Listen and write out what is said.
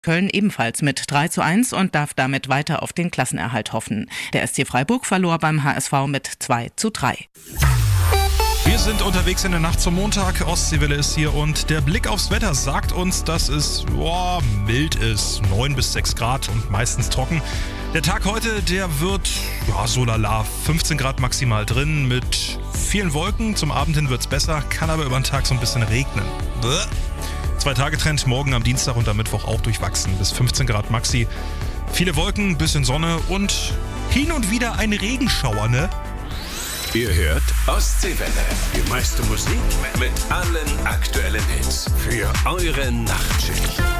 Köln ebenfalls mit 3:1 und darf damit weiter auf den Klassenerhalt hoffen. Der SC Freiburg verlor beim HSV mit 2:3. Wir sind unterwegs in der Nacht zum Montag. Ostseewelle ist hier und der Blick aufs Wetter sagt uns, dass es mild ist. 9 bis 6 Grad und meistens trocken. Der Tag heute, der wird so lala. 15 Grad maximal drin mit vielen Wolken. Zum Abend hin wird's besser, kann aber über den Tag so ein bisschen regnen. 2-Tage-Trend, morgen am Dienstag und am Mittwoch auch durchwachsen. Bis 15 Grad maxi. Viele Wolken, bisschen Sonne und hin und wieder ein Regenschauer, ne? Ihr hört Ostseewelle. Die meiste Musik mit allen aktuellen Hits für eure Nachtschicht.